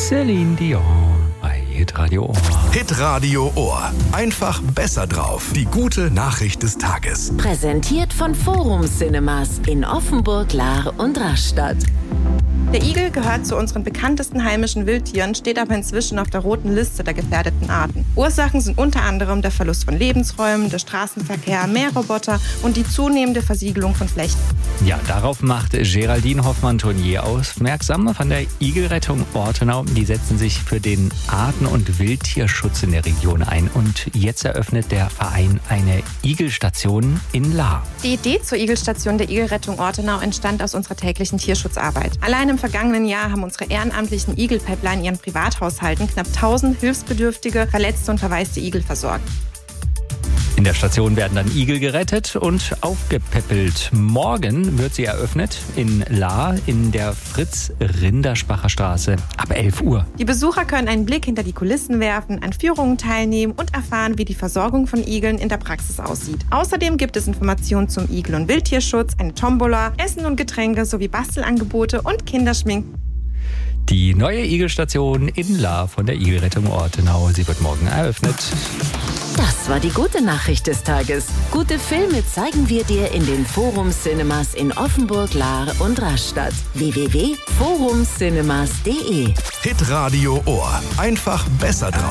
Celine Dion bei Hitradio Ohr. Hitradio Ohr. Einfach besser drauf. Die gute Nachricht des Tages. Präsentiert von Forum Cinemas in Offenburg, Lahr und Rastatt. Der Igel gehört zu unseren bekanntesten heimischen Wildtieren, steht aber inzwischen auf der roten Liste der gefährdeten Arten. Ursachen sind unter anderem der Verlust von Lebensräumen, der Straßenverkehr, Mähroboter und die zunehmende Versiegelung von Flächen. Ja, darauf macht Geraldine Hoffmann-Tournier aufmerksam von der Igelrettung Ortenau. Die setzen sich für den Arten- und Wildtierschutz in der Region ein. Und jetzt eröffnet der Verein eine Igelstation in Lahr. Die Idee zur Igelstation der Igelrettung Ortenau entstand aus unserer täglichen Tierschutzarbeit. Allein im vergangenen Jahr haben unsere ehrenamtlichen Igelpäppler in ihren Privathaushalten knapp 1000 hilfsbedürftige, verletzte und verwaiste Igel versorgt. In der Station werden dann Igel gerettet und aufgepäppelt. Morgen wird sie eröffnet in Lahr in der Fritz-Rinderspacher Straße ab 11 Uhr. Die Besucher können einen Blick hinter die Kulissen werfen, an Führungen teilnehmen und erfahren, wie die Versorgung von Igeln in der Praxis aussieht. Außerdem gibt es Informationen zum Igel- und Wildtierschutz, eine Tombola, Essen und Getränke sowie Bastelangebote und Kinderschminken. Die neue Igelstation in Lahr von der Igelrettung Ortenau. Sie wird morgen eröffnet. Das war die gute Nachricht des Tages. Gute Filme zeigen wir dir in den Forum Cinemas in Offenburg, Lahr und Rastatt. www.forumcinemas.de Hitradio Ohr. Einfach besser drauf.